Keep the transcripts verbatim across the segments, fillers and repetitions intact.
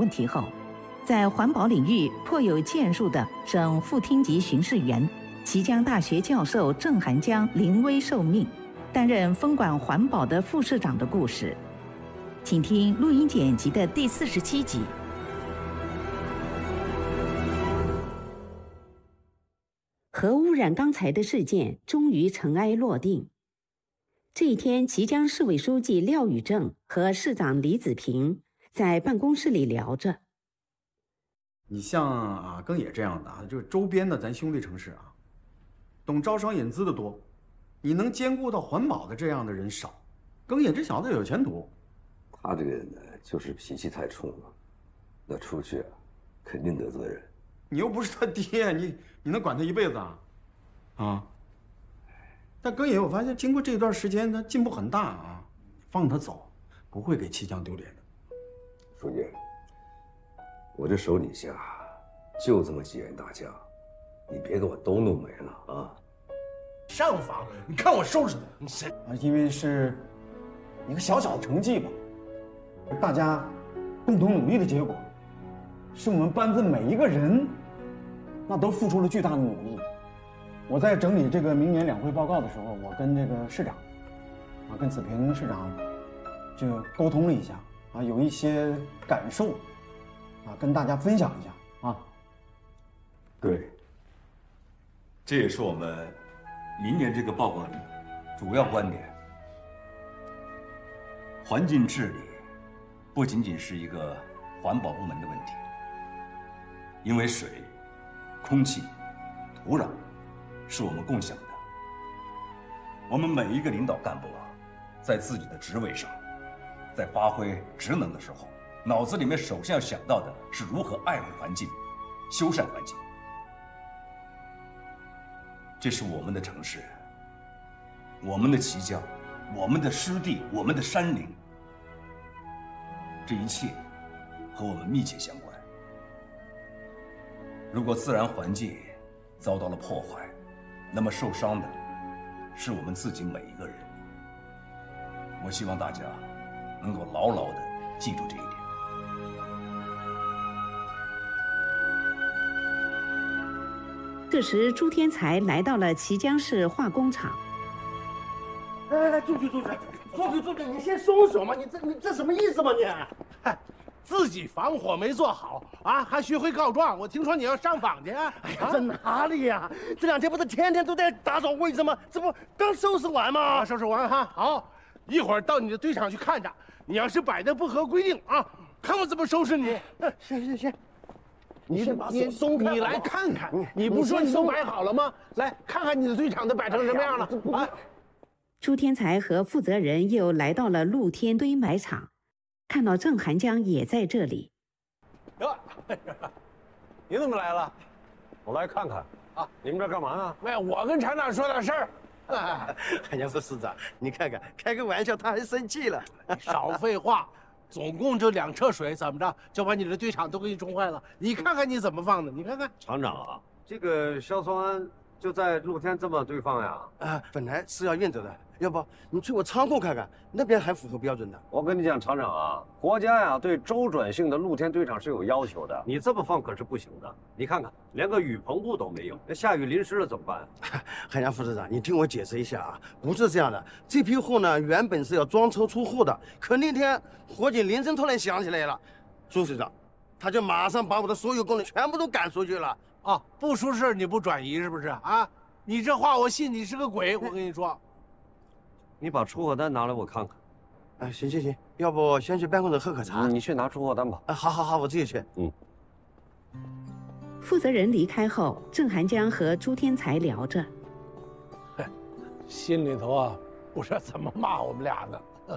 问题后，在环保领域颇有建树的省副厅级巡视员、旗江大学教授郑涵江临危受命，担任分管环保的副市长的故事。请听录音剪辑的第四十七集。核污染钢材的事件终于尘埃落定。这一天，旗江市委书记廖宇正和市长李子平在办公室里聊着。 你像啊庚野这样的啊，就是周边的咱兄弟城市啊，懂招商引资的多，你能兼顾到环保的这样的人少。庚野这小子有前途。 他这个人呢，就是脾气太冲了，那出去啊，肯定得罪人。 你又不是他爹，你你能管他一辈子啊？啊！但庚野我发现，经过这段时间，他进步很大啊。放他走，不会给旗江丢脸的。 书记，我这手底下就这么几员大将，你别给我都弄没了啊！ 上访，你看我收拾他！你谁啊？因为是一个小小的成绩吧，大家共同努力的结果，是我们班子每一个人，那都付出了巨大的努力。我在整理这个明年两会报告的时候，我跟这个市长，啊，跟子平市长就沟通了一下，啊，有一些感受，啊，跟大家分享一下啊。 对，这也是我们明年这个报告里主要观点。环境治理不仅仅是一个环保部门的问题，因为水、空气、土壤是我们共享的。我们每一个领导干部啊，在自己的职位上，在发挥职能的时候，脑子里面首先要想到的是如何爱护环境、修缮环境。这是我们的城市，我们的旗江，我们的湿地，我们的山林，这一切和我们密切相关。如果自然环境遭到了破坏，那么受伤的是我们自己每一个人。我希望大家能够牢牢地记住这一点。 这时，朱天才来到了旗江市化工厂。 来来来，住住住住，住住住住，你先松手嘛！你这你这什么意思嘛你？嗨，自己防火没做好啊，还学会告状。我听说你要上访去。哎呀，在哪里呀？这两天不是天天都在打扫位置吗？这不刚收拾完吗？啊，收拾完哈。好，一会儿到你的堆场去看着。你要是摆的不合规定啊，看我怎么收拾你。行行行。你先把手松开，你来看看，你不说你都摆好了吗？来看看你的堆场都摆成什么样了啊！ 朱天才和负责人又来到了露天堆埋场，看到郑涵江也在这里。 哟，你怎么来了？我来看看啊！你们这干嘛呢？ 喂，我跟厂长说点事儿。 韩江副市长，你看看，开个玩笑他还生气了。 少废话。总共就两车水，怎么着就把你的堆场都给你冲坏了？你看看你怎么放的？你看看， 厂长啊，这个硝酸铵就在露天这么堆放呀？ 啊，本来是要运走的，要不你去我仓库看看，那边还符合标准的。 我跟你讲，厂长啊，国家呀对周转性的露天堆场是有要求的，你这么放可是不行的。你看看，连个雨棚布都没有，那下雨淋湿了怎么办？ 韩江副市长，你听我解释一下啊，不是这样的，这批货呢原本是要装车出货的，可那天火警铃声突然响起来了，朱市长，他就马上把我的所有工人全部都赶出去了。 啊，不出事你不转移是不是啊？你这话我信你是个鬼，我跟你说。 你把出货单拿来我看看。 哎，行行行，要不先去办公室喝口茶。 你去拿出货单吧。 哎，好好好，我自己去。 嗯。 负责人离开后，郑涵江和朱天才聊着， 心里头啊不知道怎么骂我们俩呢。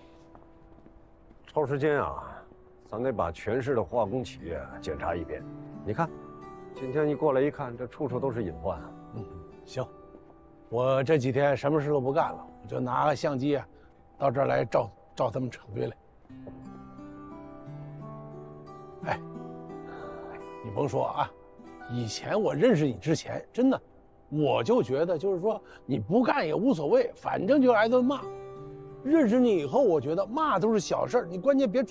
抽时间啊，咱得把全市的化工企业检查一遍。你看，今天一过来一看，这处处都是隐患啊。 嗯，行，我这几天什么事都不干了，我就拿个相机啊，到这儿来照照他们厂堆来。哎，你甭说啊，以前我认识你之前，真的，我就觉得就是说你不干也无所谓，反正就挨顿骂。认识你以后，我觉得骂都是小事儿，你关键别出